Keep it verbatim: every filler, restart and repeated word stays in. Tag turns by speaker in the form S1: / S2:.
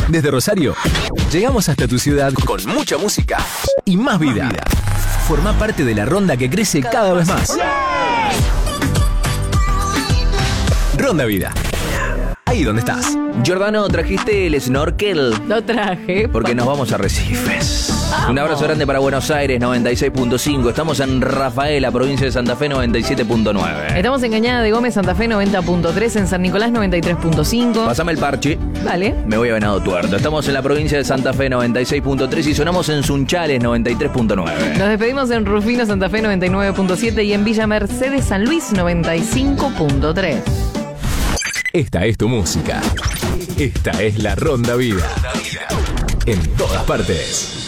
S1: Desde Rosario, llegamos hasta tu ciudad con mucha música y más vida. Forma parte de la ronda que crece cada vez más. Ronda Vida. Ahí donde estás.
S2: Giordano, ¿trajiste el snorkel?
S3: Lo traje.
S2: Porque nos vamos a Recifes.
S3: Vamos.
S2: Un abrazo grande para Buenos Aires, noventa y seis punto cinco. Estamos en Rafaela, provincia de Santa Fe, noventa y siete punto nueve.
S3: Estamos en Cañada de Gómez, Santa Fe, noventa punto tres. En San Nicolás, noventa y tres punto cinco.
S2: Pásame el parche.
S3: Dale.
S2: Me voy a Venado Tuerto. Estamos en la provincia de Santa Fe, noventa y seis punto tres. Y sonamos en Sunchales, noventa y tres punto nueve.
S3: Nos despedimos en Rufino, Santa Fe, noventa y nueve punto siete. Y en Villa Mercedes, San Luis, noventa y cinco punto tres.
S1: Esta es tu música. Esta es la Ronda Vida. En todas partes.